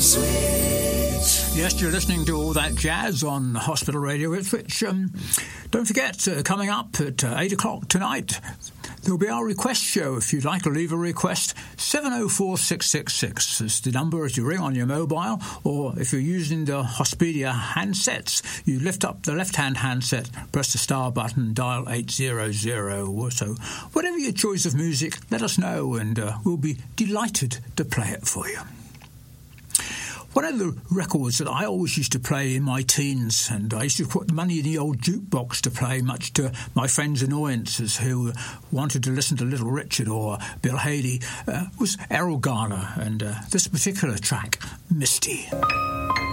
Yes, you're listening to All That Jazz on Hospital Radio Ipswich. Don't forget, coming up at 8 o'clock tonight, there'll be our request show. If you'd like to leave a request, 704-666 is the number as you ring on your mobile, or if you're using the Hospedia handsets, you lift up the left-hand handset, press the star button, dial 800. So whatever your choice of music, let us know, and we'll be delighted to play it for you. One of the records that I always used to play in my teens, and I used to put money in the old jukebox to play, much to my friends' annoyances who wanted to listen to Little Richard or Bill Haley, was Errol Garner, and this particular track, Misty.